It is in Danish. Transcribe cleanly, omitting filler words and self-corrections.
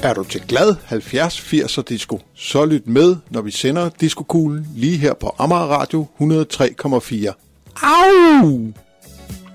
Er du til glad 70, 80'er disco, så lyt med, når vi sender Disco Kuglen lige her på Amager Radio 103,4. Au!